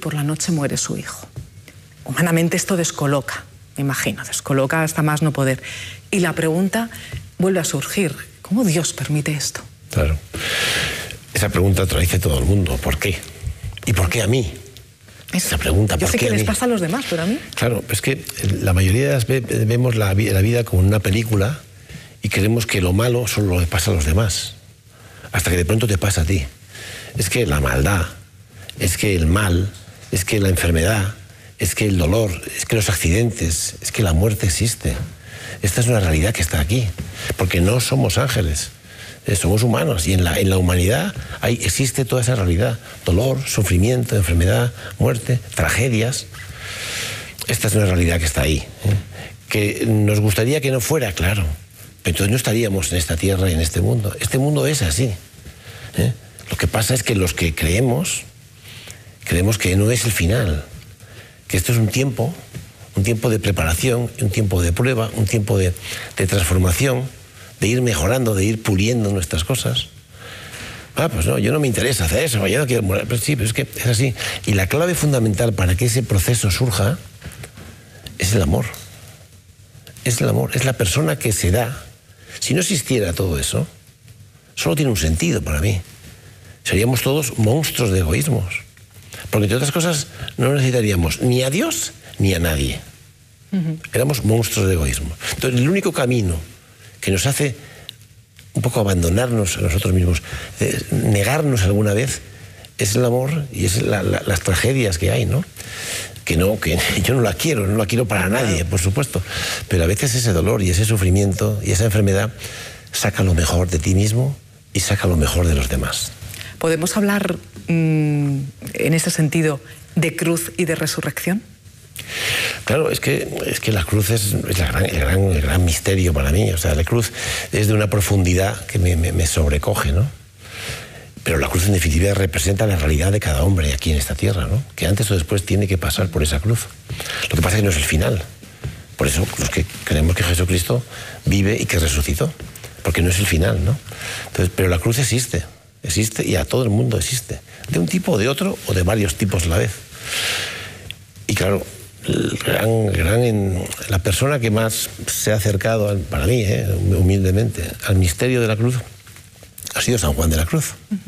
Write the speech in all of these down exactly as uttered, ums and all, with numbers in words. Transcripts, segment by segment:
por la noche muere su hijo. Humanamente esto descoloca, me imagino, descoloca hasta más no poder. Y la pregunta vuelve a surgir, ¿cómo Dios permite esto? Claro. Esa pregunta te la dice todo el mundo, ¿por qué? ¿Y por qué a mí? Esa pregunta, Yo sé que les pasa a los demás, pero a mí... Claro, es que la mayoría de las veces vemos la, la vida como una película y creemos que lo malo solo le pasa a los demás, hasta que de pronto te pasa a ti. Es que la maldad, es que el mal, es que la enfermedad, es que el dolor, es que los accidentes, es que la muerte existe. Esta es una realidad que está aquí, porque no somos ángeles, eh, somos humanos, y en la, en la humanidad hay, existe toda esa realidad: dolor, sufrimiento, enfermedad, muerte, tragedias. Esta es una realidad que está ahí, ¿eh? Que nos gustaría que no fuera, claro, pero entonces no estaríamos en esta tierra y en este mundo. Este mundo es así, ¿eh? Lo que pasa es que los que creemos, creemos que no es el final, que esto es un tiempo, un tiempo de preparación, un tiempo de prueba, un tiempo de, de transformación, de ir mejorando, de ir puliendo nuestras cosas. Ah, pues no, yo no me interesa hacer eso, yo no quiero morir. Pero sí, pero es que es así. Y la clave fundamental para que ese proceso surja es el amor. Es el amor, es la persona que se da. Si no existiera todo eso, solo tiene un sentido para mí. Seríamos todos monstruos de egoísmos. Porque entre otras cosas no necesitaríamos ni a Dios ni a nadie. Uh-huh. Éramos monstruos de egoísmo. Entonces el único camino que nos hace un poco abandonarnos a nosotros mismos, eh, negarnos alguna vez, es el amor y es la, la, las tragedias que hay, ¿no? Que no, que yo no la quiero, no la quiero para nadie, por supuesto. Pero a veces ese dolor y ese sufrimiento y esa enfermedad saca lo mejor de ti mismo y saca lo mejor de los demás. ¿Podemos hablar mmm, en ese sentido de cruz y de resurrección? Claro, es que, es que la cruz es, es la gran, el, gran, el gran misterio para mí. O sea, la cruz es de una profundidad que me, me, me sobrecoge, ¿no? Pero la cruz en definitiva representa la realidad de cada hombre aquí en esta tierra, ¿no? Que antes o después tiene que pasar por esa cruz. Lo que pasa es que no es el final. Por eso los que creemos que Jesucristo vive y que resucitó, porque no es el final, ¿no? Entonces, pero la cruz existe. Existe y a todo el mundo existe, de un tipo o de otro o de varios tipos a la vez. Y claro, el gran, gran en, la persona que más se ha acercado, al, para mí, eh, humildemente, al misterio de la cruz, ha sido San Juan de la Cruz. Uh-huh.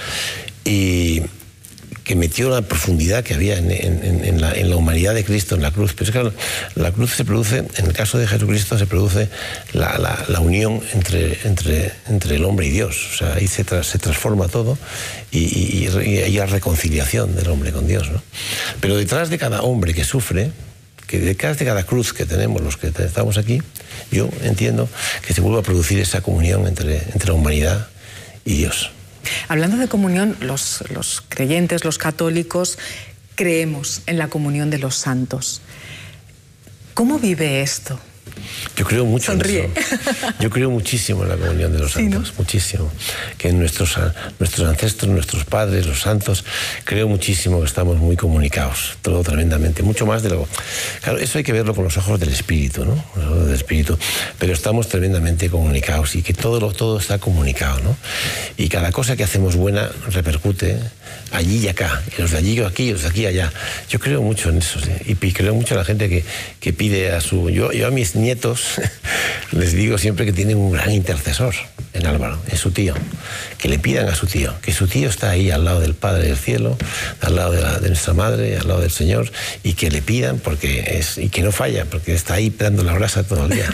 Y que metió la profundidad que había en, en, en, la, en la humanidad de Cristo en la cruz. Pero es que la cruz se produce, en el caso de Jesucristo, se produce la, la, la unión entre, entre, entre el hombre y Dios. O sea, ahí se, tra, se transforma todo y, y, y hay la reconciliación del hombre con Dios, ¿no? Pero detrás de cada hombre que sufre, que detrás de cada cruz que tenemos los que estamos aquí, yo entiendo que se vuelve a producir esa comunión entre, entre la humanidad y Dios. Hablando de comunión, los, los creyentes, los católicos, creemos en la comunión de los santos. ¿Cómo vive esto? Yo creo mucho Sonríe. en eso. Yo creo muchísimo en la comunión de los sí, santos, ¿no? Muchísimo. Que en nuestros, nuestros ancestros, nuestros padres, los santos, creo muchísimo que estamos muy comunicados, todo tremendamente, mucho más de lo... Claro, eso hay que verlo con los ojos del espíritu, ¿no? Los ojos del espíritu, pero estamos tremendamente comunicados y que todo, lo, todo está comunicado, ¿no? Y cada cosa que hacemos buena repercute allí y acá, y los de allí o aquí, y los de aquí y allá. Yo creo mucho en eso, ¿sí? Y creo mucho en la gente que, que pide a su... Yo, yo a mis nietos les digo siempre que tienen un gran intercesor en Álvaro, es su tío, que le pidan a su tío, que su tío está ahí al lado del Padre del Cielo, al lado de, la, de nuestra Madre, al lado del Señor, y que le pidan porque es, y que no falla, porque está ahí dando la brasa todo el día.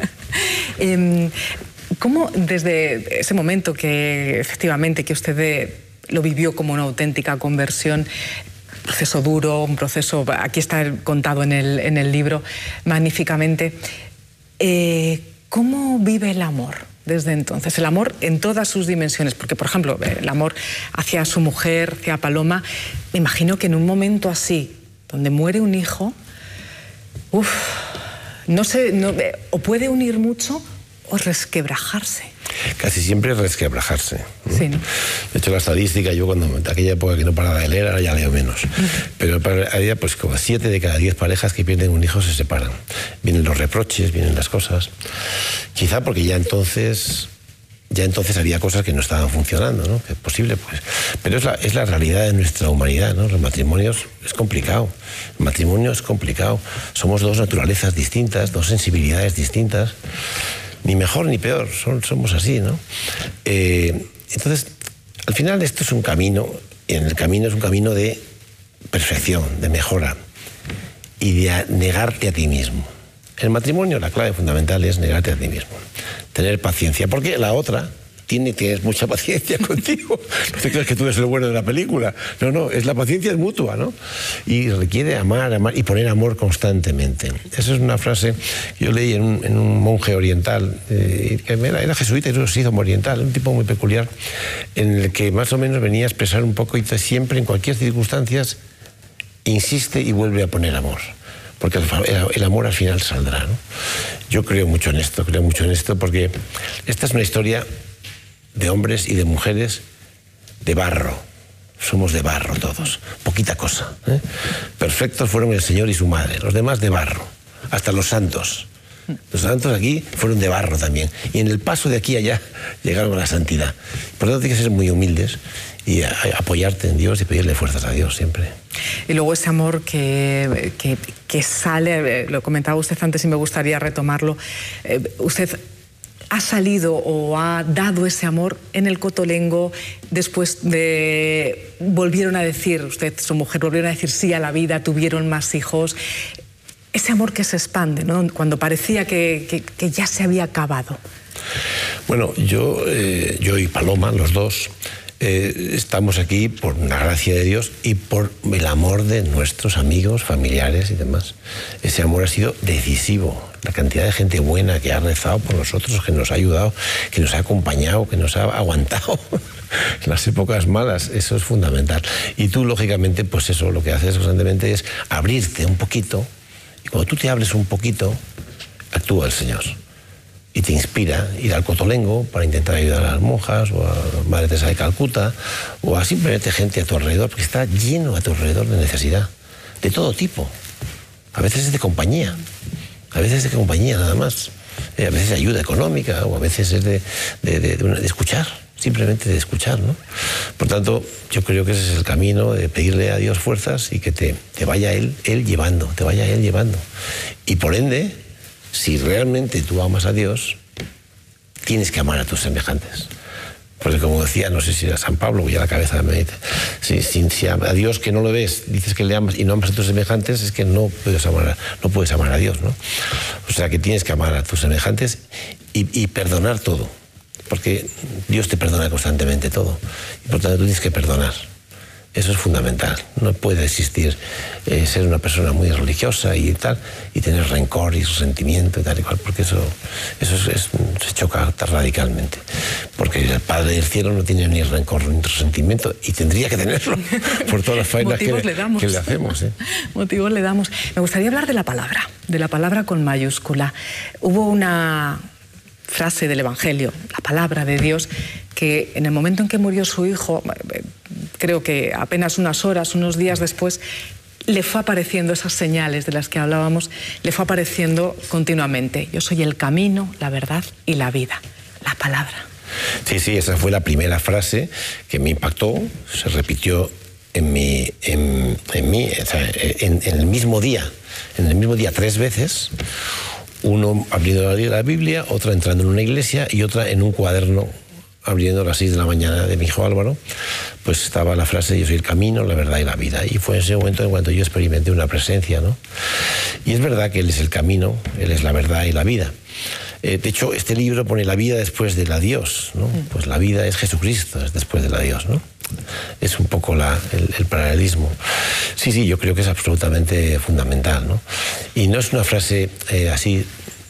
eh, ¿Cómo desde ese momento que efectivamente que usted de, lo vivió como una auténtica conversión, proceso duro, un proceso, aquí está contado en el, en el libro magníficamente, eh, ¿cómo vive el amor desde entonces? El amor en todas sus dimensiones, porque por ejemplo, el amor hacia su mujer, hacia Paloma, me imagino que en un momento así, donde muere un hijo, uff, no sé, no, o puede unir mucho o resquebrajarse. Casi siempre resquebrajarse, ¿no? Sí, ¿no? De hecho, la estadística, yo cuando en aquella época que no paraba de leer, ahora ya leo menos. Uh-huh. Pero había pues como siete de cada diez parejas que pierden un hijo se separan. Vienen los reproches, vienen las cosas. Quizá porque ya entonces ya entonces había cosas que no estaban funcionando, ¿no? Que es posible, pues. Pero es la, es la realidad de nuestra humanidad, ¿no? Los matrimonios es complicado. El matrimonio es complicado. Somos dos naturalezas distintas, dos sensibilidades distintas. Ni mejor ni peor, son, somos así, ¿no? Eh, entonces, al final esto es un camino, y en el camino es un camino de perfección, de mejora y de negarte a ti mismo. En el matrimonio la clave fundamental es negarte a ti mismo, tener paciencia, porque la otra tiene, tienes mucha paciencia contigo. No te creas que tú eres el bueno de la película. No, no, es la paciencia es mutua, ¿no? Y requiere amar, amar y poner amor constantemente. Esa es una frase que yo leí en un, en un monje oriental, eh, que era, era jesuita y se hizo oriental, un tipo muy peculiar, en el que más o menos venía a expresar un poco y siempre, en cualquier circunstancia, insiste y vuelve a poner amor. Porque el amor al final saldrá, ¿no? Yo creo mucho en esto, creo mucho en esto, porque esta es una historia de hombres y de mujeres de barro. Somos de barro todos, poquita cosa, ¿eh? Perfectos fueron el Señor y su madre, los demás de barro, hasta los santos. Los santos aquí fueron de barro también, y en el paso de aquí a allá llegaron a la santidad. Por lo tanto, hay que ser muy humildes y a, a apoyarte en Dios y pedirle fuerzas a Dios siempre. Y luego ese amor que, que, que sale, lo comentaba usted antes y me gustaría retomarlo, eh, usted ha salido o ha dado ese amor en el Cotolengo después de... Volvieron a decir, usted, su mujer, volvieron a decir sí a la vida, tuvieron más hijos. Ese amor que se expande, ¿no? Cuando parecía que, que, que ya se había acabado. Bueno, yo, eh, yo y Paloma, los dos, eh, estamos aquí por una gracia de Dios y por el amor de nuestros amigos, familiares y demás. Ese amor ha sido decisivo. La cantidad de gente buena que ha rezado por nosotros, que nos ha ayudado, que nos ha acompañado, que nos ha aguantado en las épocas malas, eso es fundamental. Y tú, lógicamente, pues eso, lo que haces constantemente es abrirte un poquito, y cuando tú te abres un poquito, actúa el Señor. Y te inspira ir al Cotolengo para intentar ayudar a las monjas, o a Madre Teresa de Calcuta, o a simplemente gente a tu alrededor, porque está lleno a tu alrededor de necesidad, de todo tipo. A veces es de compañía. A veces es de compañía nada más, eh, a veces de ayuda económica o a veces es de, de, de, de, una, de escuchar, simplemente de escuchar, ¿no? Por tanto, yo creo que ese es el camino de pedirle a Dios fuerzas y que te, te vaya él, él llevando, te vaya Él llevando. Y por ende, si realmente tú amas a Dios, tienes que amar a tus semejantes. Porque como decía, no sé si era San Pablo, voy a la cabeza, me dice, si, si, si a Dios que no lo ves, dices que le amas y no amas a tus semejantes, es que no puedes amar a, no puedes amar a Dios, ¿no? O sea que tienes que amar a tus semejantes y, y perdonar todo, porque Dios te perdona constantemente todo, y por tanto tú tienes que perdonar. Eso es fundamental. No puede existir eh, ser una persona muy religiosa y tal, y tener rencor y resentimiento y tal y cual, porque eso, eso es, es, se choca radicalmente. Porque el Padre del Cielo no tiene ni rencor ni resentimiento, y tendría que tenerlo por todas las faenas que, le, que le hacemos. ¿eh? Motivos le damos. Me gustaría hablar de la palabra, de la palabra con mayúscula. Hubo una frase del Evangelio, la palabra de Dios, que en el momento en que murió su hijo, creo que apenas unas horas, unos días después, le fue apareciendo esas señales de las que hablábamos, le fue apareciendo continuamente. Yo soy el camino, la verdad y la vida. La palabra. Sí, sí, esa fue la primera frase que me impactó, se repitió en mí, en, en, mí, o sea, en, en el mismo día, en el mismo día tres veces. Uno abriendo la Biblia, otra entrando en una iglesia y otra en un cuaderno abriendo a las seis de la mañana de mi hijo Álvaro, pues estaba la frase: yo soy el camino, la verdad y la vida. Y fue en ese momento en cuanto yo experimenté una presencia, ¿no? Y es verdad que Él es el camino, Él es la verdad y la vida. Eh, de hecho, este libro pone la vida después del adiós, ¿no? Pues la vida es Jesucristo, es después del adiós, ¿no? Es un poco la, el, el paralelismo. Sí, sí, yo creo que es absolutamente fundamental, ¿no? Y no es una frase eh, así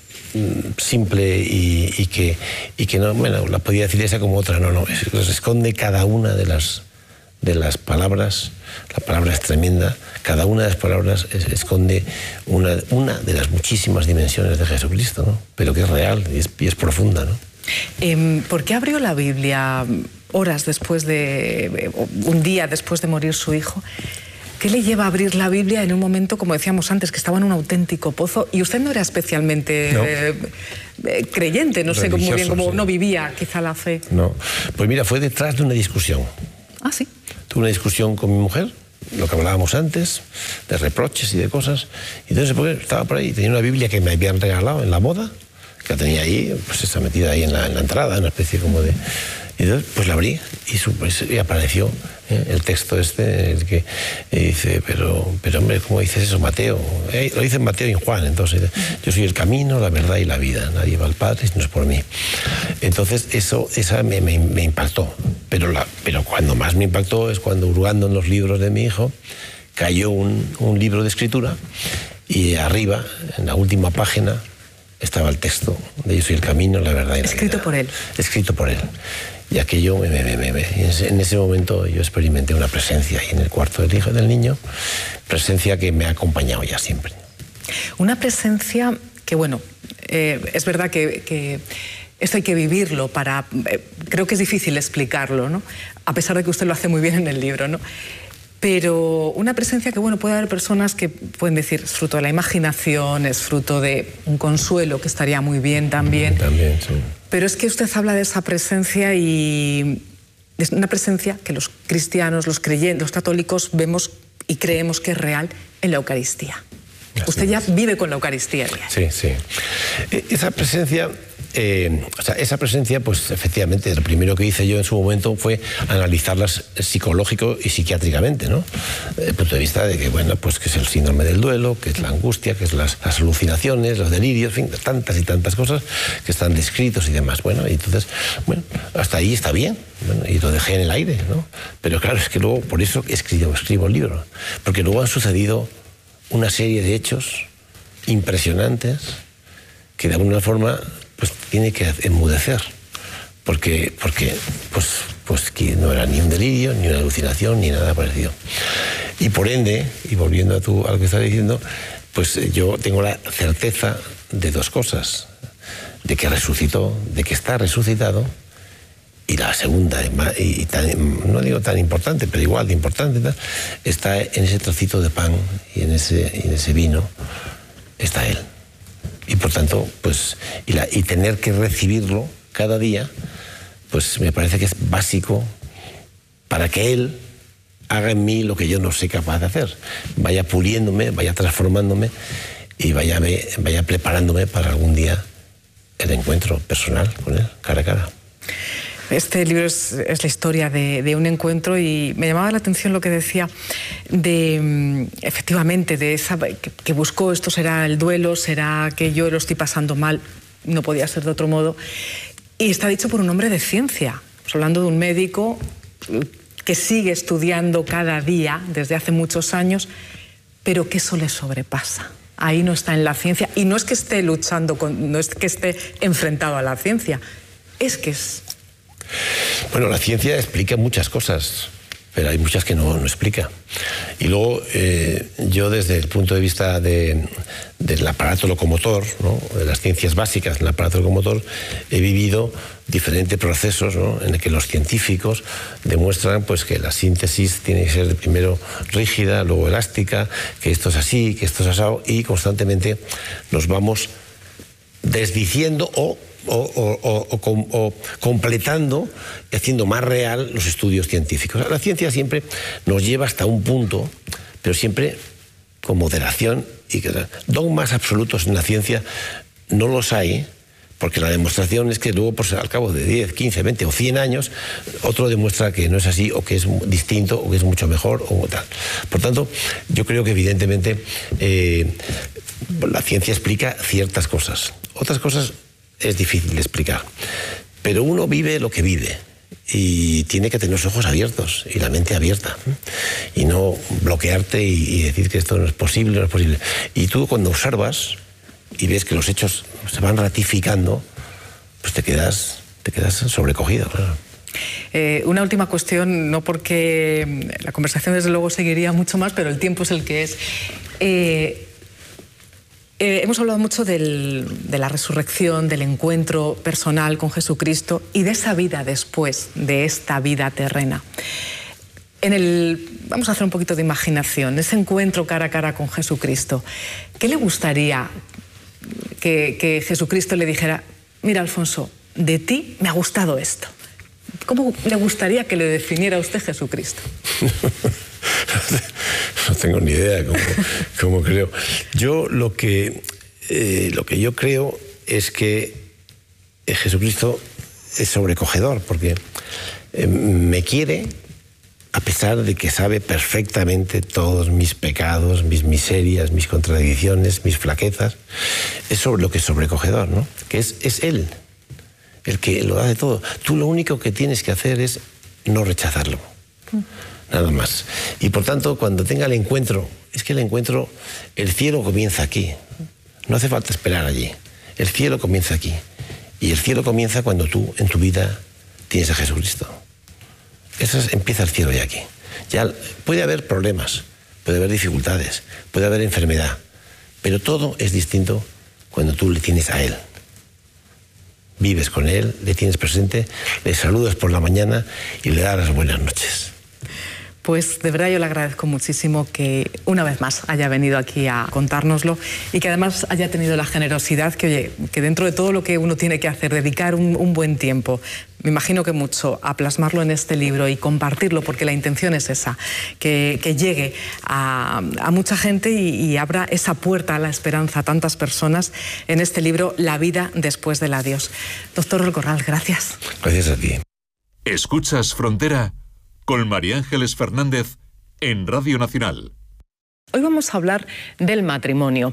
simple y, y, que, y que no, bueno, la podía decir esa como otra, no, no, es, esconde cada una de las, de las palabras. La palabra es tremenda, cada una de las palabras es, esconde una, una de las muchísimas dimensiones de Jesucristo, ¿no? Pero que es real y es, y es profunda, ¿no? Eh, ¿Por qué abrió la Biblia horas después de, un día después de morir su hijo? ¿Qué le lleva a abrir la Biblia en un momento, como decíamos antes, que estaba en un auténtico pozo? Y usted no era especialmente no. Eh, eh, creyente, no sé muy bien cómo sí. no vivía quizá la fe. No, pues mira, fue detrás de una discusión. Ah, sí. Tuve una discusión con mi mujer, lo que hablábamos antes, de reproches y de cosas. Y entonces pues, estaba por ahí, tenía una Biblia que me habían regalado en la boda, que la tenía ahí, pues está metida ahí en la, en la entrada, una especie como de... Y entonces pues la abrí y, su, pues, y apareció ¿eh? el texto este, el que eh, dice, pero, pero hombre, ¿cómo dices eso, Mateo? Eh, lo dice Mateo y Juan, entonces, yo soy el camino, la verdad y la vida, nadie va al Padre si no es por mí. Entonces eso esa me, me, me impactó, pero, la, pero cuando más me impactó es cuando hurgando en los libros de mi hijo, cayó un, un libro de escritura y arriba, en la última página, estaba el texto de yo soy el camino, la verdad y la vida. Escrito por él. Escrito por él. Y aquello, me, me, me, me, en ese momento yo experimenté una presencia ahí en el cuarto del hijo del niño, presencia que me ha acompañado ya siempre. Una presencia que, bueno, eh, es verdad que, que esto hay que vivirlo para... Eh, creo que es difícil explicarlo, ¿no? A pesar de que usted lo hace muy bien en el libro, ¿no? Pero una presencia que, bueno, puede haber personas que pueden decir es fruto de la imaginación, es fruto de un consuelo que estaría muy bien también. También, sí. Pero es que usted habla de esa presencia y es una presencia que los cristianos, los creyentes, los católicos vemos y creemos que es real en la Eucaristía. Así usted ya es. vive con la Eucaristía. Sí, sí. Esa presencia... Eh, o sea, esa presencia, pues efectivamente, lo primero que hice yo en su momento fue analizarlas psicológico y psiquiátricamente, ¿no? Desde el punto de vista de que, bueno, pues que es el síndrome del duelo, que es la angustia, que es las, las alucinaciones, los delirios, en fin, tantas y tantas cosas que están descritos y demás. Bueno, y entonces, bueno, hasta ahí está bien, bueno, y lo dejé en el aire, ¿no? Pero claro, es que luego, por eso escribo, escribo el libro, porque luego han sucedido una serie de hechos impresionantes que de alguna forma pues tiene que enmudecer, porque, porque pues, pues que no era ni un delirio, ni una alucinación, ni nada parecido. Y por ende, y volviendo a, tu, a lo que estás diciendo, pues yo tengo la certeza de dos cosas, de que resucitó, de que está resucitado, y la segunda, y tan, no digo tan importante, pero igual de importante, está en ese trocito de pan y en ese, y en ese vino, está Él. Y por tanto, pues, y, la, y tener que recibirlo cada día, pues me parece que es básico para que Él haga en mí lo que yo no soy capaz de hacer. Vaya puliéndome, vaya transformándome y vaya, vaya preparándome para algún día el encuentro personal con Él, cara a cara. Este libro es, es la historia de, de un encuentro y me llamaba la atención lo que decía de, efectivamente, de esa que, que buscó esto será el duelo, será que yo lo estoy pasando mal, no podía ser de otro modo. Y está dicho por un hombre de ciencia, pues hablando de un médico que sigue estudiando cada día desde hace muchos años, pero que eso le sobrepasa. Ahí no está en la ciencia y no es que esté luchando, con, no es que esté enfrentado a la ciencia, es que es... Bueno, la ciencia explica muchas cosas, pero hay muchas que no, no explica. Y luego, eh, yo desde el punto de vista de, del aparato locomotor, ¿no? De las ciencias básicas del aparato locomotor, he vivido diferentes procesos, ¿no? En el que los científicos demuestran pues, que la síntesis tiene que ser primero rígida, luego elástica, que esto es así, que esto es asado, y constantemente nos vamos desdiciendo o O, o, o, o completando y haciendo más real los estudios científicos. La ciencia siempre nos lleva hasta un punto, pero siempre con moderación. Y que dogmas absolutos en la ciencia no los hay, porque la demostración es que luego, pues, al cabo de diez, quince, veinte o cien años, otro demuestra que no es así, o que es distinto, o que es mucho mejor, o tal. Por tanto, yo creo que evidentemente eh, la ciencia explica ciertas cosas. Otras cosas es difícil de explicar, pero uno vive lo que vive y tiene que tener los ojos abiertos y la mente abierta y no bloquearte y, y decir que esto no es posible, no es posible. Y tú cuando observas y ves que los hechos se van ratificando, pues te quedas, te quedas sobrecogido, claro. Eh, una última cuestión, no porque la conversación desde luego seguiría mucho más, pero el tiempo es el que es. Eh, Eh, hemos hablado mucho del, de la resurrección, del encuentro personal con Jesucristo y de esa vida después de esta vida terrena. En el, vamos a hacer un poquito de imaginación, ese encuentro cara a cara con Jesucristo. ¿Qué le gustaría que, que Jesucristo le dijera? Mira, Alfonso, de ti me ha gustado esto. ¿Cómo le gustaría que le definiera a usted Jesucristo? No tengo ni idea cómo, cómo creo. Yo lo que, eh, lo que yo creo es que Jesucristo es sobrecogedor, porque eh, me quiere a pesar de que sabe perfectamente todos mis pecados, mis miserias, mis contradicciones, mis flaquezas. Es sobre lo que es sobrecogedor, ¿no? Que es, es Él el que lo da de todo. Tú lo único que tienes que hacer es no rechazarlo. Nada más. Y por tanto, cuando tenga el encuentro, es que el encuentro, el cielo comienza aquí. No hace falta esperar allí. El cielo comienza aquí. Y el cielo comienza cuando tú, en tu vida, tienes a Jesucristo. Eso es, empieza el cielo ya aquí. Ya puede haber problemas, puede haber dificultades, puede haber enfermedad, pero todo es distinto cuando tú le tienes a Él. Vives con Él, le tienes presente, le saludas por la mañana y le das las buenas noches. Pues de verdad yo le agradezco muchísimo que una vez más haya venido aquí a contárnoslo y que además haya tenido la generosidad que, oye, que dentro de todo lo que uno tiene que hacer, dedicar un, un buen tiempo, me imagino que mucho, a plasmarlo en este libro y compartirlo, porque la intención es esa, que, que llegue a, a mucha gente y, y abra esa puerta a la esperanza a tantas personas en este libro, La vida después del adiós. Doctor Alcorral, gracias. Gracias a ti. Escuchas Frontera con María Ángeles Fernández en Radio Nacional. Hoy vamos a hablar del matrimonio,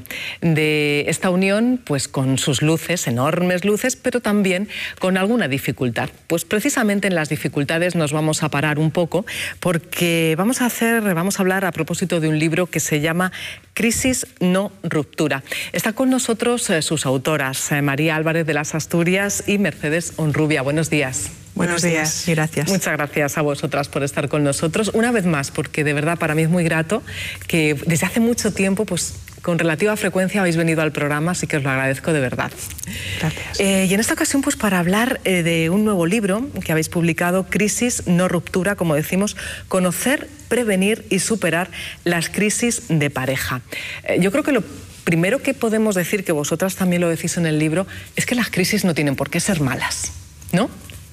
de esta unión pues con sus luces, enormes luces, pero también con alguna dificultad. Pues precisamente en las dificultades nos vamos a parar un poco porque vamos a hacer, vamos a hablar a propósito de un libro que se llama Crisis, no ruptura. Está con nosotros eh, sus autoras, eh, María Álvarez de las Asturias y Mercedes Honrubia. Buenos días. Buenos días y gracias. Muchas gracias a vosotras por estar con nosotros una vez más, porque de verdad para mí es muy grato que desde hace mucho tiempo, pues con relativa frecuencia habéis venido al programa, así que os lo agradezco de verdad. Gracias. Eh, y en esta ocasión, pues para hablar eh, de un nuevo libro que habéis publicado, Crisis, no ruptura, como decimos, conocer, prevenir y superar las crisis de pareja. Eh, yo creo que lo primero que podemos decir, que vosotras también lo decís en el libro, es que las crisis no tienen por qué ser malas, ¿no?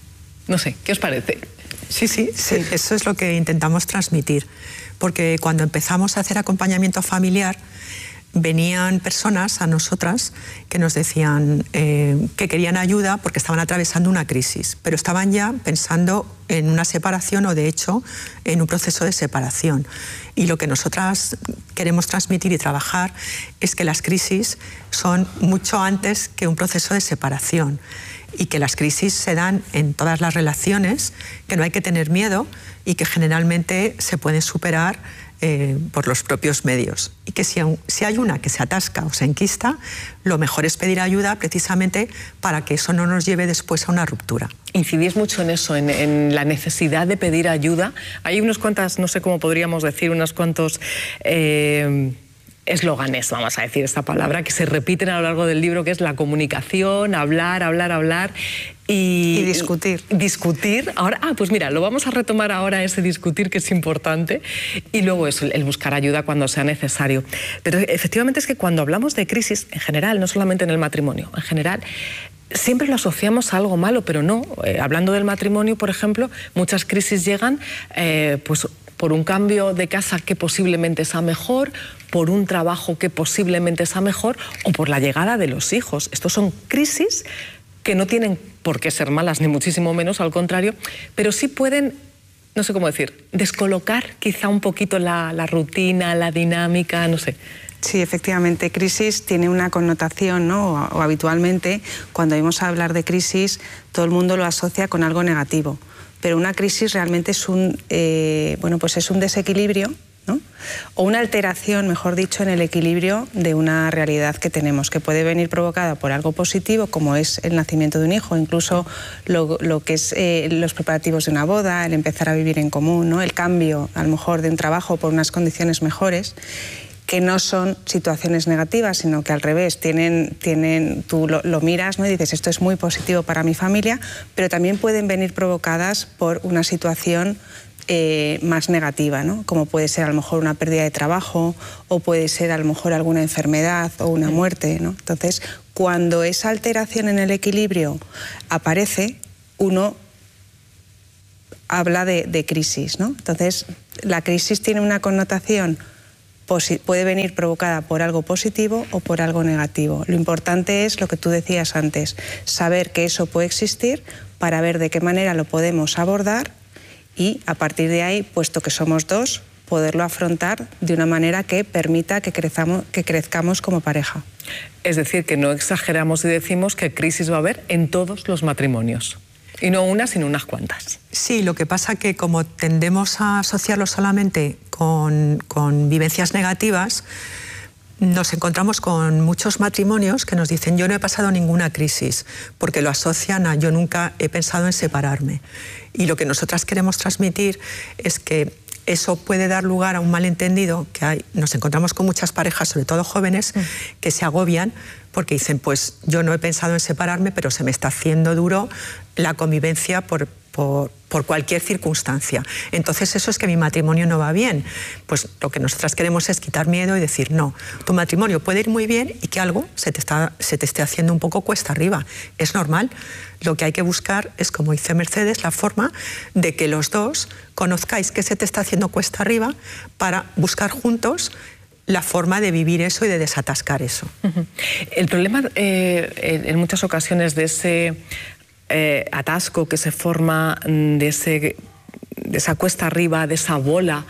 No sé, ¿qué os parece? Sí, sí, sí, eso es lo que intentamos transmitir, porque cuando empezamos a hacer acompañamiento familiar, venían personas a nosotras que nos decían eh, que querían ayuda porque estaban atravesando una crisis, pero estaban ya pensando en una separación o de hecho en un proceso de separación. Y lo que nosotras queremos transmitir y trabajar es que las crisis son mucho antes que un proceso de separación y que las crisis se dan en todas las relaciones, que no hay que tener miedo y que generalmente se pueden superar Eh, por los propios medios. Y que si, si hay una que se atasca o se enquista, lo mejor es pedir ayuda precisamente para que eso no nos lleve después a una ruptura. Incidís mucho en eso, en, en la necesidad de pedir ayuda. Hay unas cuantas, no sé cómo podríamos decir, unos cuantos eh, eslóganes, vamos a decir esta palabra, que se repiten a lo largo del libro, que es la comunicación, hablar, hablar, hablar. Y, y discutir. Y discutir. Ahora, ah, pues mira, lo vamos a retomar ahora, ese discutir que es importante, y luego eso, el buscar ayuda cuando sea necesario. Pero efectivamente es que cuando hablamos de crisis, en general, no solamente en el matrimonio, en general, siempre lo asociamos a algo malo, pero no. Eh, hablando del matrimonio, por ejemplo, muchas crisis llegan eh, pues, por un cambio de casa que posiblemente sea mejor, por un trabajo que posiblemente sea mejor, o por la llegada de los hijos. Estos son crisis que no tienen por qué ser malas, ni muchísimo menos, al contrario, pero sí pueden, no sé cómo decir, descolocar quizá un poquito la, la rutina, la dinámica, no sé. Sí, efectivamente, crisis tiene una connotación, ¿no? O, o habitualmente, cuando oímos hablar de crisis, todo el mundo lo asocia con algo negativo, pero una crisis realmente es un, eh, bueno, pues es un desequilibrio, ¿no? O una alteración, mejor dicho, en el equilibrio de una realidad que tenemos, que puede venir provocada por algo positivo, como es el nacimiento de un hijo, incluso lo, lo que es eh, los preparativos de una boda, el empezar a vivir en común, ¿no? El cambio, a lo mejor, de un trabajo por unas condiciones mejores, que no son situaciones negativas, sino que al revés, tienen, tienen, tú lo, lo miras, ¿no? Y dices, esto es muy positivo para mi familia, pero también pueden venir provocadas por una situación eh, más negativa, ¿no? Como puede ser a lo mejor una pérdida de trabajo o puede ser a lo mejor alguna enfermedad o una muerte, ¿no? Entonces, cuando esa alteración en el equilibrio aparece, uno habla de, de crisis, ¿no? Entonces, la crisis tiene una connotación, puede venir provocada por algo positivo o por algo negativo. Lo importante es lo que tú decías antes, saber que eso puede existir para ver de qué manera lo podemos abordar y a partir de ahí, puesto que somos dos, poderlo afrontar de una manera que permita que crezamos, que crezcamos como pareja. Es decir, que no exageramos y decimos que crisis va a haber en todos los matrimonios. Y no una, sino unas cuantas. Sí, lo que pasa que como tendemos a asociarlo solamente con, con vivencias negativas, nos encontramos con muchos matrimonios que nos dicen yo no he pasado ninguna crisis, porque lo asocian a yo nunca he pensado en separarme. Y lo que nosotras queremos transmitir es que eso puede dar lugar a un malentendido, que hay, nos encontramos con muchas parejas, sobre todo jóvenes, que se agobian porque dicen, pues yo no he pensado en separarme, pero se me está haciendo duro la convivencia por, por, por cualquier circunstancia. Entonces eso es que mi matrimonio no va bien. Pues lo que nosotras queremos es quitar miedo y decir, no, tu matrimonio puede ir muy bien y que algo se te, está, se te esté haciendo un poco cuesta arriba. Es normal. Lo que hay que buscar es, como dice Mercedes, la forma de que los dos conozcáis qué se te está haciendo cuesta arriba para buscar juntos la forma de vivir eso y de desatascar eso. Uh-huh. El problema eh, en muchas ocasiones de ese eh, atasco que se forma, de, ese, de esa cuesta arriba, de esa bola,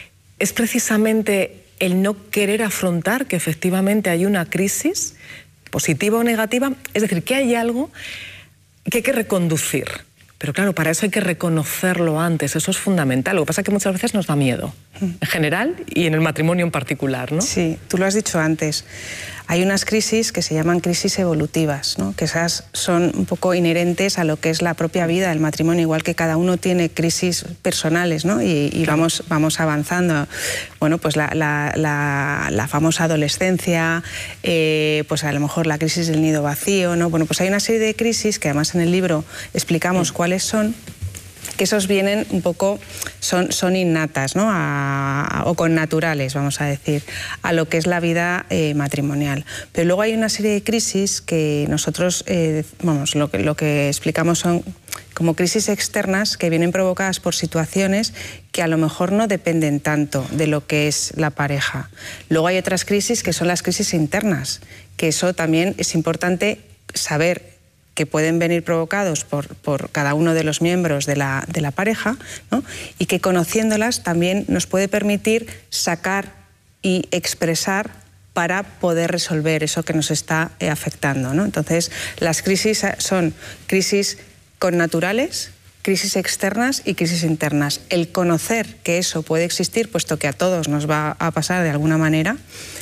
es precisamente el no querer afrontar que efectivamente hay una crisis, positiva o negativa, es decir, que hay algo que hay que reconducir. Pero claro, para eso hay que reconocerlo antes, eso es fundamental. Lo que pasa es que muchas veces nos da miedo, en general y en el matrimonio en particular, ¿no? Sí, tú lo has dicho antes. Hay unas crisis que se llaman crisis evolutivas, ¿no? Que esas son un poco inherentes a lo que es la propia vida del matrimonio, igual que cada uno tiene crisis personales, ¿no? Y, y vamos, vamos avanzando. Bueno, pues la, la, la, la famosa adolescencia, eh, pues a lo mejor la crisis del nido vacío, ¿no? Bueno, pues hay una serie de crisis que además en el libro explicamos sí. cuáles son, que esos vienen un poco, son, son innatas, ¿no? A, a, o connaturales, vamos a decir, a lo que es la vida eh, matrimonial. Pero luego hay una serie de crisis que nosotros, eh, vamos, lo que, lo que explicamos son como crisis externas que vienen provocadas por situaciones que a lo mejor no dependen tanto de lo que es la pareja. Luego hay otras crisis que son las crisis internas, que eso también es importante saber que pueden venir provocados por, por cada uno de los miembros de la, de la pareja, ¿no? Y que conociéndolas también nos puede permitir sacar y expresar para poder resolver eso que nos está eh, afectando, ¿no? Entonces, las crisis son crisis connaturales, crisis externas y crisis internas. El conocer que eso puede existir, puesto que a todos nos va a pasar de alguna manera,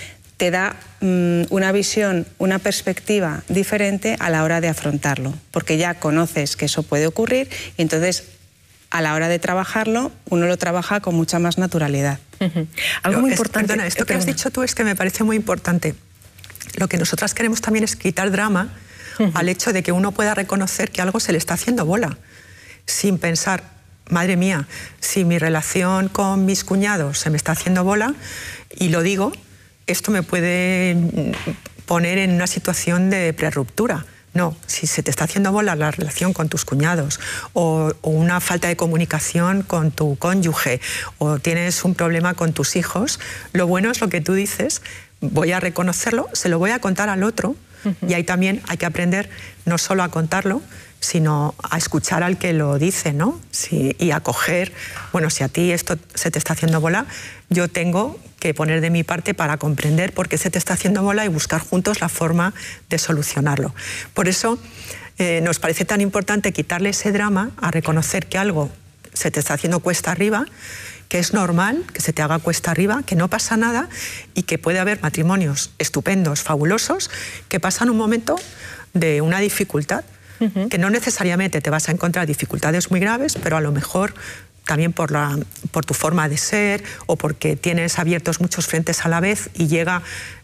te da um, una visión, una perspectiva diferente a la hora de afrontarlo, porque ya conoces que eso puede ocurrir y entonces a la hora de trabajarlo uno lo trabaja con mucha más naturalidad. Uh-huh. Algo muy es, importante. Perdona, esto que has dicho tú es que me parece muy importante. Lo que nosotras queremos también es quitar drama uh-huh. al hecho de que uno pueda reconocer que algo se le está haciendo bola, sin pensar, madre mía, si mi relación con mis cuñados se me está haciendo bola, y lo digo, esto me puede poner en una situación de prerruptura. No, si se te está haciendo bola la relación con tus cuñados o, o una falta de comunicación con tu cónyuge o tienes un problema con tus hijos, lo bueno es lo que tú dices, voy a reconocerlo, se lo voy a contar al otro uh-huh. y ahí también hay que aprender no solo a contarlo, sino a escuchar al que lo dice, ¿no? Sí, y acoger, bueno, si a ti esto se te está haciendo bola, yo tengo que poner de mi parte para comprender por qué se te está haciendo bola y buscar juntos la forma de solucionarlo. Por eso eh, nos parece tan importante quitarle ese drama a reconocer que algo se te está haciendo cuesta arriba, que es normal que se te haga cuesta arriba, que no pasa nada y que puede haber matrimonios estupendos, fabulosos, que pasan un momento de una dificultad, uh-huh. que no necesariamente te vas a encontrar dificultades muy graves, pero a lo mejor también por, la, por tu forma de ser o porque tienes abiertos muchos frentes a la vez y llega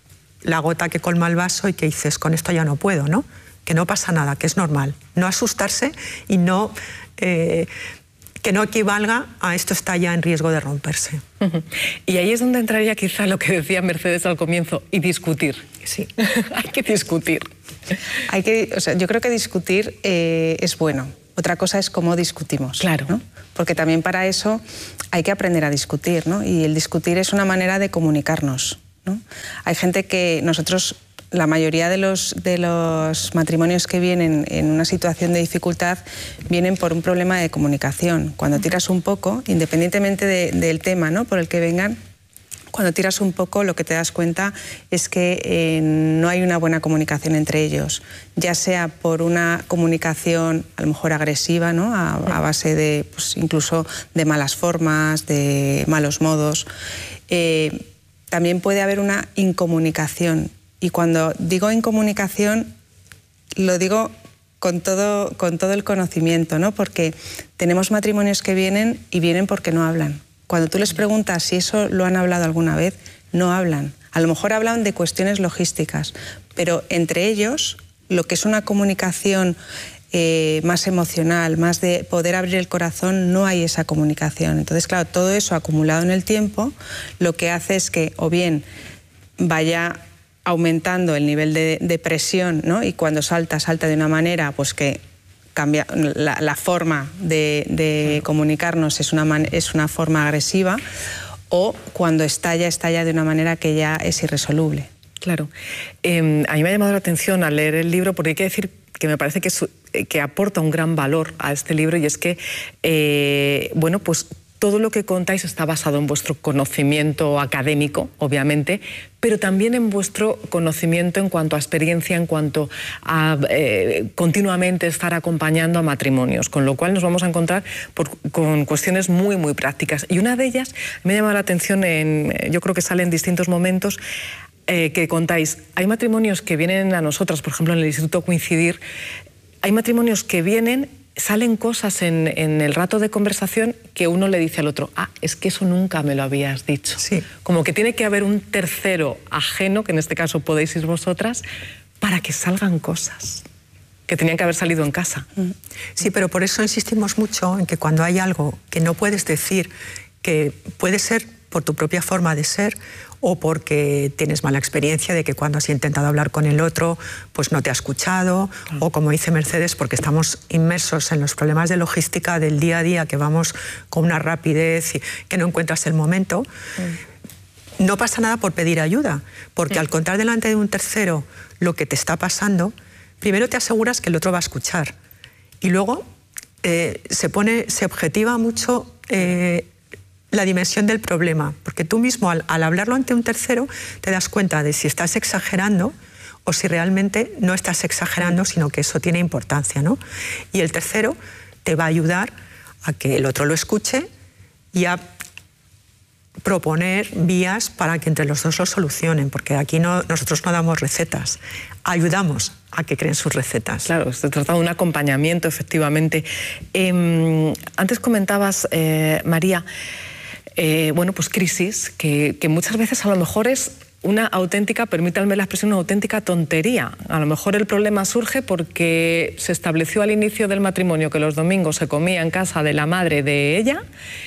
la gota que colma el vaso y que dices, con esto ya no puedo, ¿no? Que no pasa nada, que es normal. No asustarse y no eh, que no equivalga a esto está ya en riesgo de romperse. Uh-huh. Y ahí es donde entraría quizá lo que decía Mercedes al comienzo, y discutir. Sí. Hay que discutir. Hay que, o sea, yo creo que discutir eh, es bueno. Otra cosa es cómo discutimos. Claro. ¿no? Porque también para eso hay que aprender a discutir, ¿no? Y el discutir es una manera de comunicarnos, ¿no? Hay gente que nosotros, la mayoría de los, de los matrimonios que vienen en una situación de dificultad vienen por un problema de comunicación. Cuando tiras un poco, independientemente de, del tema, ¿no?, por el que vengan, cuando tiras un poco lo que te das cuenta es que eh, no hay una buena comunicación entre ellos, ya sea por una comunicación a lo mejor agresiva, ¿no?, a, a base de, pues, incluso de malas formas, de malos modos. Eh, también puede haber una incomunicación, y cuando digo incomunicación lo digo con todo, con todo el conocimiento, ¿no?, porque tenemos matrimonios que vienen y vienen porque no hablan. Cuando tú les preguntas si eso lo han hablado alguna vez, no hablan. A lo mejor hablan de cuestiones logísticas, pero entre ellos, lo que es una comunicación eh, más emocional, más de poder abrir el corazón, no hay esa comunicación. Entonces, claro, todo eso acumulado en el tiempo, lo que hace es que o bien vaya aumentando el nivel de, de presión, ¿no?, y cuando salta, salta de una manera pues que cambia, la, la forma de, de comunicarnos es una, man, es una forma agresiva, o cuando estalla, estalla de una manera que ya es irresoluble. Claro. Eh, a mí me ha llamado la atención al leer el libro, porque hay que decir que me parece que, su, que aporta un gran valor a este libro, y es que, eh, bueno, pues todo lo que contáis está basado en vuestro conocimiento académico, obviamente, pero también en vuestro conocimiento en cuanto a experiencia, en cuanto a eh, continuamente estar acompañando a matrimonios, con lo cual nos vamos a encontrar por, con cuestiones muy, muy prácticas. Y una de ellas me ha llamado la atención, en, yo creo que sale en distintos momentos, eh, que contáis, hay matrimonios que vienen a nosotras, por ejemplo, en el Instituto Coincidir, hay matrimonios que vienen, salen cosas en, en el rato de conversación que uno le dice al otro, ah, es que eso nunca me lo habías dicho. Sí. Como que tiene que haber un tercero ajeno, que en este caso podéis ser vosotras, para que salgan cosas que tenían que haber salido en casa. Sí, pero por eso insistimos mucho en que cuando hay algo que no puedes decir, que puede ser por tu propia forma de ser, o porque tienes mala experiencia de que cuando has intentado hablar con el otro, pues no te ha escuchado, claro. O como dice Mercedes, porque estamos inmersos en los problemas de logística del día a día, que vamos con una rapidez y que no encuentras el momento. Mm. No pasa nada por pedir ayuda, porque mm. al contar delante de un tercero lo que te está pasando, primero te aseguras que el otro va a escuchar, y luego eh, se pone, se objetiva mucho eh, la dimensión del problema, porque tú mismo al, al hablarlo ante un tercero te das cuenta de si estás exagerando o si realmente no estás exagerando, sino que eso tiene importancia, ¿no? Y el tercero te va a ayudar a que el otro lo escuche y a proponer vías para que entre los dos lo solucionen, porque aquí no, nosotros no damos recetas, ayudamos a que creen sus recetas. Claro, se trata de un acompañamiento, efectivamente. Eh, antes comentabas, eh, María, Eh, bueno, pues crisis, que, que muchas veces a lo mejor es una auténtica, permítanme la expresión, una auténtica tontería. A lo mejor el problema surge porque se estableció al inicio del matrimonio que los domingos se comía en casa de la madre de ella,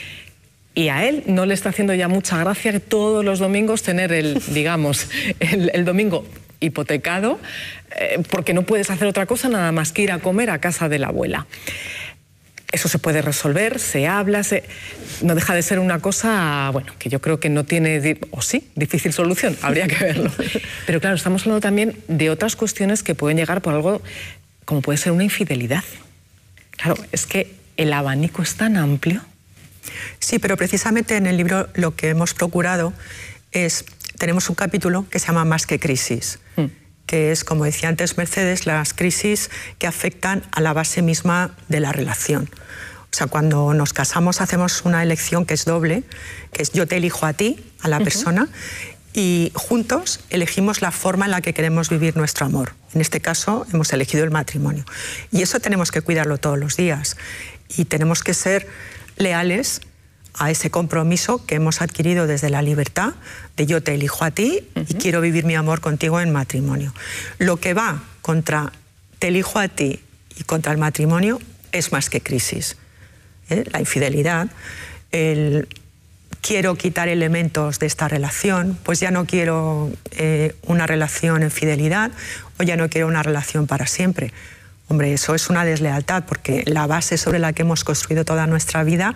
y a él no le está haciendo ya mucha gracia que todos los domingos tener el, digamos, el, el domingo hipotecado, eh, porque no puedes hacer otra cosa nada más que ir a comer a casa de la abuela. Eso se puede resolver, se habla, se... no deja de ser una cosa, bueno, que yo creo que no tiene, o sí, difícil solución, habría que verlo. Pero claro, estamos hablando también de otras cuestiones que pueden llegar por algo como puede ser una infidelidad. Claro, es que el abanico es tan amplio. Sí, pero precisamente en el libro lo que hemos procurado es, tenemos un capítulo que se llama Más que crisis, mm. que es, como decía antes Mercedes, las crisis que afectan a la base misma de la relación. O sea, cuando nos casamos hacemos una elección que es doble, que es yo te elijo a ti, a la uh-huh. persona, y juntos elegimos la forma en la que queremos vivir nuestro amor. En este caso hemos elegido el matrimonio. Y eso tenemos que cuidarlo todos los días. Y tenemos que ser leales a ese compromiso que hemos adquirido desde la libertad de yo te elijo a ti uh-huh. y quiero vivir mi amor contigo en matrimonio. Lo que va contra te elijo a ti y contra el matrimonio es más que crisis. ¿eh? La infidelidad, el quiero quitar elementos de esta relación, pues ya no quiero eh, una relación en fidelidad o ya no quiero una relación para siempre. Hombre, eso es una deslealtad, porque la base sobre la que hemos construido toda nuestra vida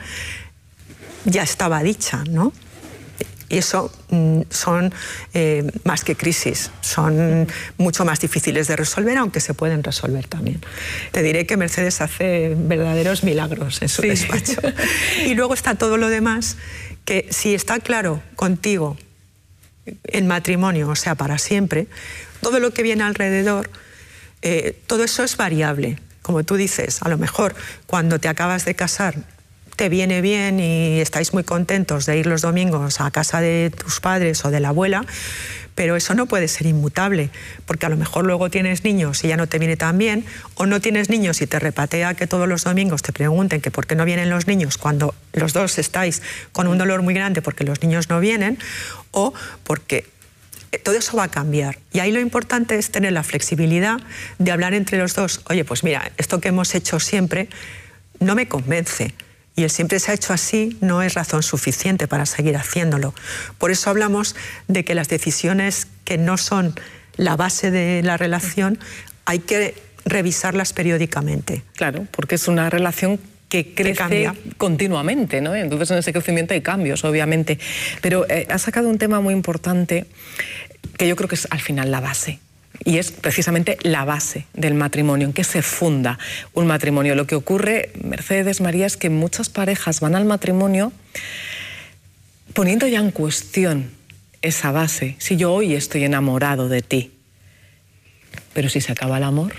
ya estaba dicha, ¿no? Y eso mm, son eh, más que crisis, son mucho más difíciles de resolver, aunque se pueden resolver también. Te diré que Mercedes hace verdaderos milagros en su sí. despacho. Y luego está todo lo demás, que si está claro contigo el matrimonio, o sea, para siempre, todo lo que viene alrededor, eh, todo eso es variable. Como tú dices, a lo mejor cuando te acabas de casar te viene bien y estáis muy contentos de ir los domingos a casa de tus padres o de la abuela, pero eso no puede ser inmutable, porque a lo mejor luego tienes niños y ya no te viene tan bien, o no tienes niños y te repatea que todos los domingos te pregunten que por qué no vienen los niños cuando los dos estáis con un dolor muy grande porque los niños no vienen, o porque todo eso va a cambiar. Y ahí lo importante es tener la flexibilidad de hablar entre los dos. Oye, pues mira, esto que hemos hecho siempre no me convence. Y el siempre se ha hecho así no es razón suficiente para seguir haciéndolo. Por eso hablamos de que las decisiones que no son la base de la relación hay que revisarlas periódicamente. Claro, porque es una relación que crece que cambia continuamente, ¿no? Entonces en ese crecimiento hay cambios, obviamente. Pero eh, has sacado un tema muy importante que yo creo que es al final la base. Y es precisamente la base del matrimonio, en que se funda un matrimonio. Lo que ocurre, Mercedes, María, es que muchas parejas van al matrimonio poniendo ya en cuestión esa base. Si yo hoy estoy enamorado de ti, pero si se acaba el amor.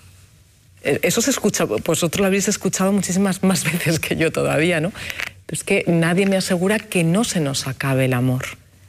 Eso se escucha, vosotros lo habéis escuchado muchísimas más veces que yo todavía, ¿no? Pero es que nadie me asegura que no se nos acabe el amor.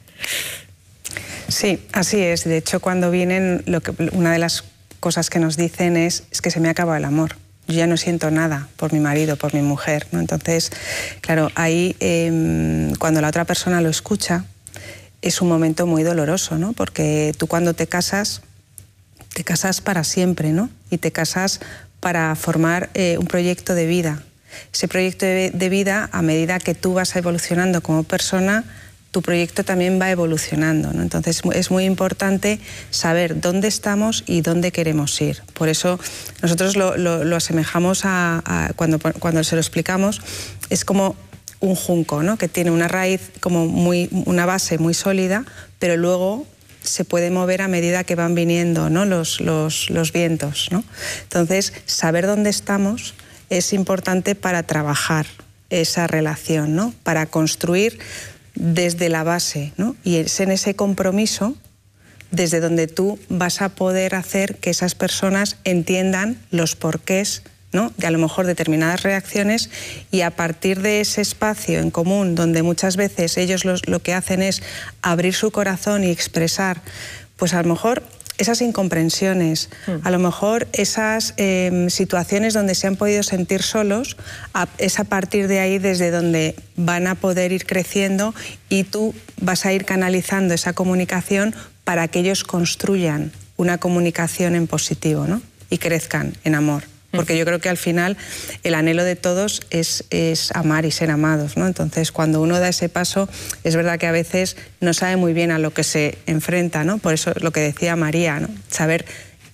Sí, así es. De hecho, cuando vienen, lo que, una de las cosas que nos dicen es, es que se me ha acabado el amor. Yo ya no siento nada por mi marido, por mi mujer, ¿no? Entonces, claro, ahí eh, cuando la otra persona lo escucha, es un momento muy doloroso, ¿no? Porque tú cuando te casas, te casas para siempre, ¿no? Y te casas para formar eh, un proyecto de vida. Ese proyecto de, de vida, a medida que tú vas evolucionando como persona, tu proyecto también va evolucionando, ¿no? Entonces es muy importante saber dónde estamos y dónde queremos ir. Por eso nosotros lo, lo, lo asemejamos a, a cuando, cuando se lo explicamos, es como un junco, ¿no? Que tiene una raíz, como muy, una base muy sólida, pero luego se puede mover a medida que van viniendo, ¿no? los, los, los vientos, ¿no? Entonces, saber dónde estamos es importante para trabajar esa relación, ¿no? Para construir desde la base, ¿no? Y es en ese compromiso desde donde tú vas a poder hacer que esas personas entiendan los porqués, ¿no? De a lo mejor determinadas reacciones, y a partir de ese espacio en común donde muchas veces ellos los, lo que hacen es abrir su corazón y expresar, pues a lo mejor esas incomprensiones, a lo mejor esas eh, situaciones donde se han podido sentir solos, a, es a partir de ahí desde donde van a poder ir creciendo, y tú vas a ir canalizando esa comunicación para que ellos construyan una comunicación en positivo, ¿no? Y crezcan en amor. Porque yo creo que al final el anhelo de todos es, es amar y ser amados, ¿no? Entonces, cuando uno da ese paso, es verdad que a veces no sabe muy bien a lo que se enfrenta, ¿no? Por eso lo que decía María, ¿no? Saber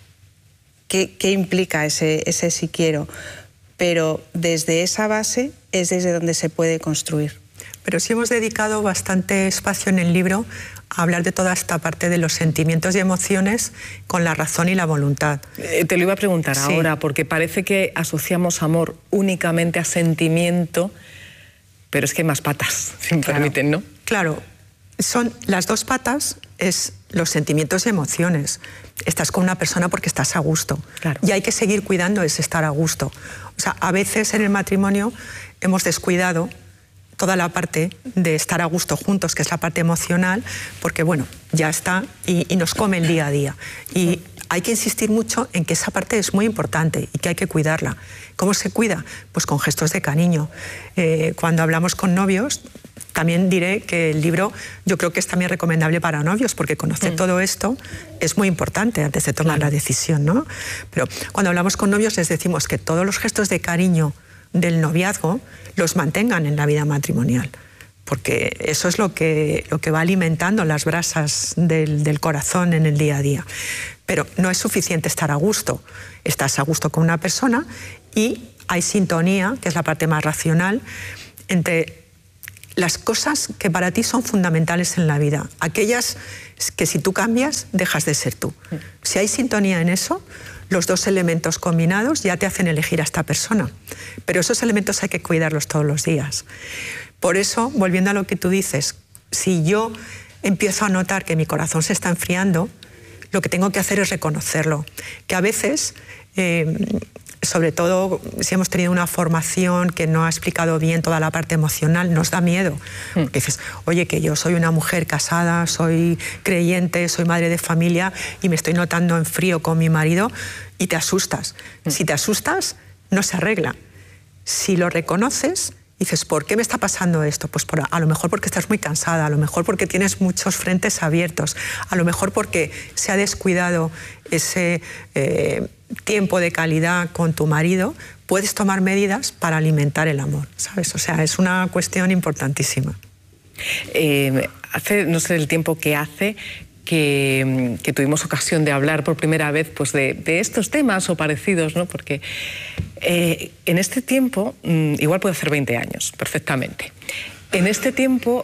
qué, qué implica ese, ese sí quiero. Pero desde esa base es desde donde se puede construir. Pero sí hemos dedicado bastante espacio en el libro a hablar de toda esta parte de los sentimientos y emociones con la razón y la voluntad. Eh, te lo iba a preguntar sí. ahora, porque parece que asociamos amor únicamente a sentimiento, pero es que hay más patas, si me claro. permiten, ¿no? Claro, son las dos patas, es los sentimientos y emociones. Estás con una persona porque estás a gusto. Claro. Y hay que seguir cuidando ese estar a gusto. O sea, a veces en el matrimonio hemos descuidado toda la parte de estar a gusto juntos, que es la parte emocional, porque bueno, ya está y, y nos come el día a día. Y hay que insistir mucho en que esa parte es muy importante y que hay que cuidarla. ¿Cómo se cuida? Pues con gestos de cariño. Eh, cuando hablamos con novios, también diré que el libro yo creo que es también recomendable para novios, porque conocer mm. todo esto es muy importante antes de tomar claro. la decisión, ¿no? Pero cuando hablamos con novios les decimos que todos los gestos de cariño del noviazgo los mantengan en la vida matrimonial, porque eso es lo que, lo que va alimentando las brasas del, del corazón en el día a día. Pero no es suficiente estar a gusto. Estás a gusto con una persona y hay sintonía, que es la parte más racional, entre las cosas que para ti son fundamentales en la vida, aquellas que si tú cambias, dejas de ser tú. Si hay sintonía en eso, los dos elementos combinados ya te hacen elegir a esta persona. Pero esos elementos hay que cuidarlos todos los días. Por eso, volviendo a lo que tú dices, si yo empiezo a notar que mi corazón se está enfriando, lo que tengo que hacer es reconocerlo. Que a veces, eh, sobre todo si hemos tenido una formación que no ha explicado bien toda la parte emocional, nos da miedo. Porque dices, oye, que yo soy una mujer casada, soy creyente, soy madre de familia y me estoy notando en frío con mi marido, y te asustas. Si te asustas, no se arregla. Si lo reconoces, dices, ¿por qué me está pasando esto? Pues por, a lo mejor porque estás muy cansada, a lo mejor porque tienes muchos frentes abiertos, a lo mejor porque se ha descuidado ese eh, tiempo de calidad con tu marido. Puedes tomar medidas para alimentar el amor, ¿sabes? O sea, es una cuestión importantísima. Eh, hace, no sé el tiempo que hace, que, que tuvimos ocasión de hablar por primera vez pues de, de estos temas o parecidos, ¿no? Porque eh, en este tiempo, igual puede hacer veinte años, perfectamente, en este tiempo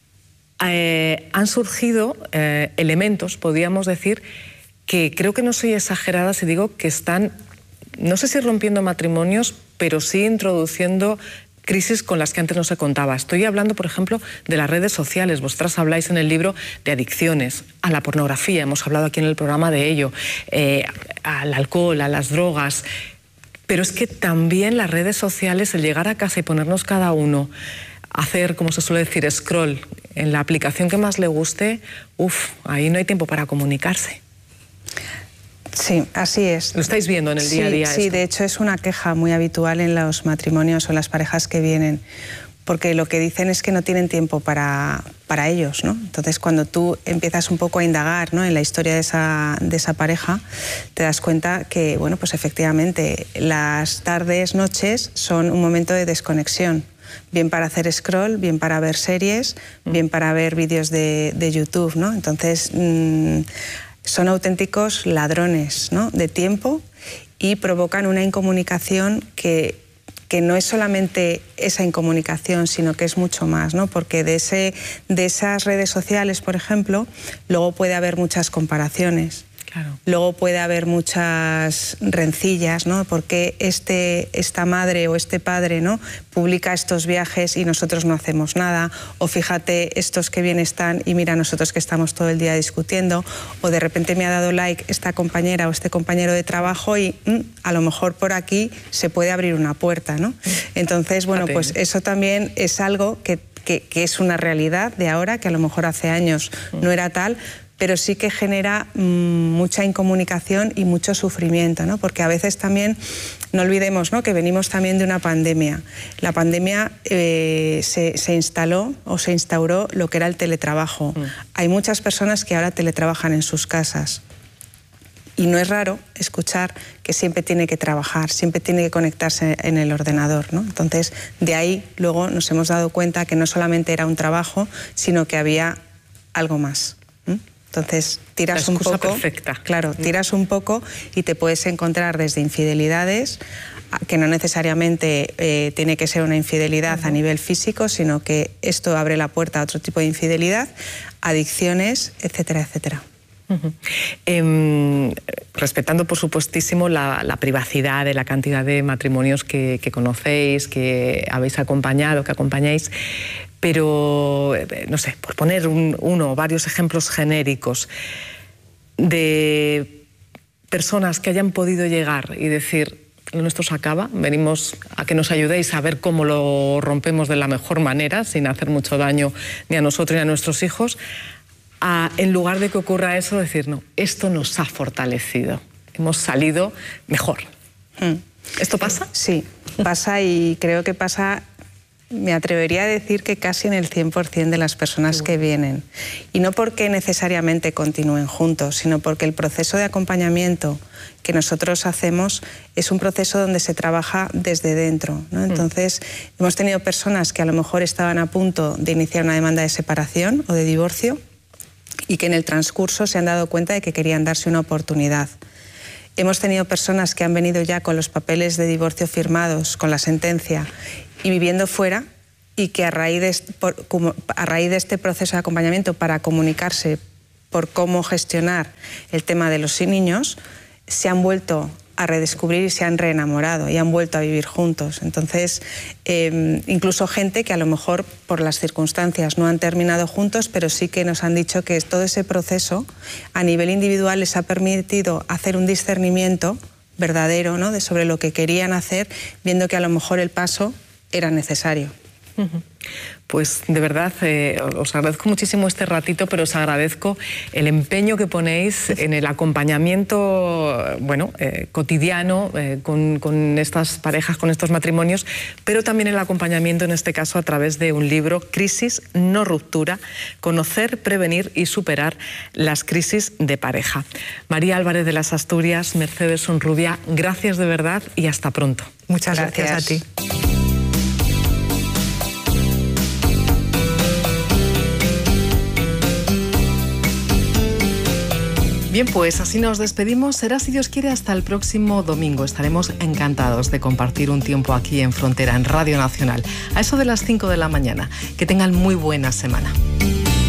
eh, han surgido eh, elementos, podríamos decir, que creo que no soy exagerada si digo que están, no sé si rompiendo matrimonios, pero sí introduciendo crisis con las que antes no se contaba. Estoy hablando, por ejemplo, de las redes sociales. Vosotras habláis en el libro de adicciones, a la pornografía, hemos hablado aquí en el programa de ello, eh, al alcohol, a las drogas. Pero es que también las redes sociales, el llegar a casa y ponernos cada uno a hacer, como se suele decir, scroll en la aplicación que más le guste, uff, ahí no hay tiempo para comunicarse. Sí, así es. ¿Lo estáis viendo en el sí, día a día? Sí, esto? De hecho es una queja muy habitual en los matrimonios o en las parejas que vienen, porque lo que dicen es que no tienen tiempo para, para ellos, ¿no? Entonces, cuando tú empiezas un poco a indagar, ¿no?, en la historia de esa, de esa pareja, te das cuenta que, bueno, pues efectivamente, las tardes, noches son un momento de desconexión. Bien para hacer scroll, bien para ver series, mm. bien para ver vídeos de, de YouTube, ¿no? Entonces, mmm, son auténticos ladrones, ¿no?, de tiempo, y provocan una incomunicación que, que no es solamente esa incomunicación, sino que es mucho más, ¿no? Porque de, ese, de esas redes sociales, por ejemplo, luego puede haber muchas comparaciones. Claro. Luego puede haber muchas rencillas, ¿no? Porque este, esta madre o este padre, ¿no?, publica estos viajes y nosotros no hacemos nada, o fíjate estos que bien están y mira nosotros que estamos todo el día discutiendo, o de repente me ha dado like esta compañera o este compañero de trabajo y mmm, a lo mejor por aquí se puede abrir una puerta, ¿no? Entonces, bueno, pues eso también es algo que, que, que es una realidad de ahora, que a lo mejor hace años no era tal, pero sí que genera mmm, mucha incomunicación y mucho sufrimiento, ¿no? Porque a veces también, no olvidemos, ¿no?, que venimos también de una pandemia. La pandemia eh, se, se instaló o se instauró lo que era el teletrabajo. Mm. Hay muchas personas que ahora teletrabajan en sus casas. Y no es raro escuchar que siempre tiene que trabajar, siempre tiene que conectarse en el ordenador, ¿no? Entonces, de ahí luego nos hemos dado cuenta que no solamente era un trabajo, sino que había algo más. Entonces tiras un poco, perfecta. Claro, tiras un poco y te puedes encontrar desde infidelidades, que no necesariamente eh, tiene que ser una infidelidad uh-huh. a nivel físico, sino que esto abre la puerta a otro tipo de infidelidad, adicciones, etcétera, etcétera. Uh-huh. eh, respetando por supuestísimo la, la privacidad de la cantidad de matrimonios que, que conocéis, que habéis acompañado, que acompañáis, pero, no sé, por poner un, uno o varios ejemplos genéricos de personas que hayan podido llegar y decir, lo nuestro se acaba, venimos a que nos ayudéis a ver cómo lo rompemos de la mejor manera, sin hacer mucho daño ni a nosotros ni a nuestros hijos, a, en lugar de que ocurra eso, decir, no, esto nos ha fortalecido, hemos salido mejor. Hmm. ¿Esto pasa? Sí, pasa, y creo que pasa me atrevería a decir que casi en el cien por cien de las personas que vienen. Y no porque necesariamente continúen juntos, sino porque el proceso de acompañamiento que nosotros hacemos es un proceso donde se trabaja desde dentro, ¿no? Entonces, mm. hemos tenido personas que a lo mejor estaban a punto de iniciar una demanda de separación o de divorcio y que en el transcurso se han dado cuenta de que querían darse una oportunidad. Hemos tenido personas que han venido ya con los papeles de divorcio firmados, con la sentencia, y viviendo fuera, y que a raíz de, por, como, a raíz de este proceso de acompañamiento para comunicarse por cómo gestionar el tema de los niños, se han vuelto a redescubrir y se han reenamorado y han vuelto a vivir juntos. Entonces, eh, incluso gente que a lo mejor por las circunstancias no han terminado juntos, pero sí que nos han dicho que todo ese proceso a nivel individual les ha permitido hacer un discernimiento verdadero, ¿no?, de sobre lo que querían hacer, viendo que a lo mejor el paso era necesario. Pues de verdad, eh, os agradezco muchísimo este ratito, pero os agradezco el empeño que ponéis en el acompañamiento, bueno, eh, cotidiano eh, con, con estas parejas, con estos matrimonios, pero también el acompañamiento en este caso a través de un libro, Crisis, no ruptura, conocer, prevenir y superar las crisis de pareja. María Álvarez de las Asturias, Mercedes Sonrubia, gracias de verdad y hasta pronto. Muchas gracias, gracias a ti. Bien, pues así nos despedimos. Será, si Dios quiere, hasta el próximo domingo. Estaremos encantados de compartir un tiempo aquí en Frontera, en Radio Nacional, a eso de las cinco de la mañana. Que tengan muy buena semana.